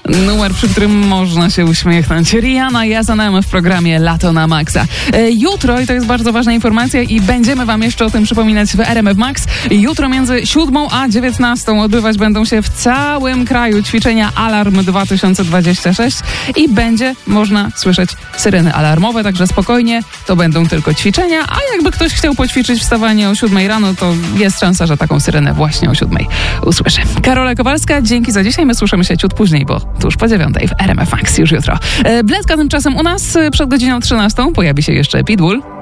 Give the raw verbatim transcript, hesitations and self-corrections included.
Numer, przy którym można się uśmiechnąć. Rihanna i S and M w programie Lato na Maxa. Jutro, i to jest bardzo ważna informacja i będziemy wam jeszcze o tym przypominać w R M F Max, jutro między siódmą a dziewiętnastą odbywać będą się w całym kraju ćwiczenia Alarm dwa tysiące dwadzieścia sześć i będzie można słyszeć syreny alarmowe, także spokojnie, to będą tylko ćwiczenia, a jakby ktoś chciał poćwiczyć wstawanie o siódmej rano, to jest szansa, że taką syrenę właśnie o siódmej usłyszy. Karola Kowalska, dzięki za dzisiaj. My słyszymy się ciut później, bo tuż po dziewiątej w R M F Max już jutro. Bledka tymczasem u nas przed godziną trzynastą pojawi się jeszcze Pitbull.